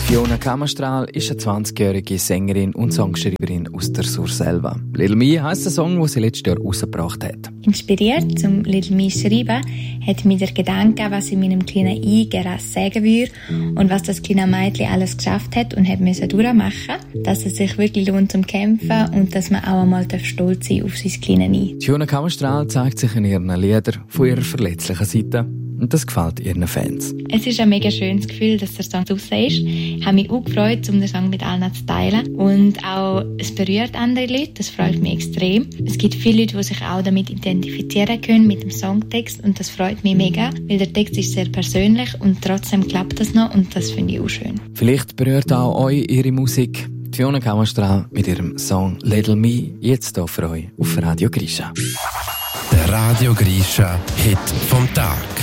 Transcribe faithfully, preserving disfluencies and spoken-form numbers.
Fiona Kammerstrahl ist eine zwanzigjährige Sängerin und Songschreiberin aus der Surselva. Little Me heisst der Song, den sie letztes Jahr rausgebracht hat. Inspiriert zum Little Me schreiben hat mich der Gedanke, was ich meinem kleinen Ich gerne sagen würde und was das kleine Mädchen alles geschafft hat und hat müssen durchmachen, dass es sich wirklich lohnt zum Kämpfen und dass man auch einmal stolz sein darf auf sein kleines Ich. Fiona Kammerstrahl zeigt sich in ihren Liedern von ihrer verletzlichen Seite. Und das gefällt ihren Fans. Es ist ein mega schönes Gefühl, dass der Song draussen ist. Ich habe mich auch gefreut, um den Song mit allen zu teilen. Und auch, es berührt andere Leute, das freut mich extrem. Es gibt viele Leute, die sich auch damit identifizieren können, mit dem Songtext. Und das freut mich mega, weil der Text ist sehr persönlich und trotzdem klappt das noch und das finde ich auch schön. Vielleicht berührt auch euch ihre Musik. Fiona Kammerstrahl mit ihrem Song Little Me, jetzt hier für euch auf Radio Grisha. Der Radio Grisha Hit vom Tag.